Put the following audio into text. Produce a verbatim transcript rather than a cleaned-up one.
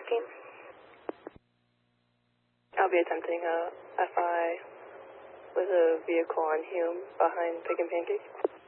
asking? I'll be attempting a F I with a vehicle on Hume behind Pig and Pancake.